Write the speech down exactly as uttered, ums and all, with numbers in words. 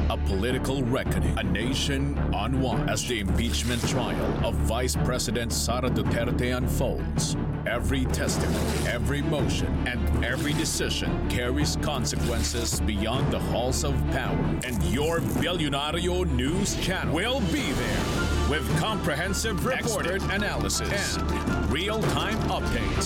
A political reckoning, a nation on one. As the impeachment trial of Vice President Sara Duterte unfolds, every testimony, every motion, and every decision carries consequences beyond the halls of power. And your Bilyonaryo News Channel will be there with comprehensive reporting, expert analysis, and real-time updates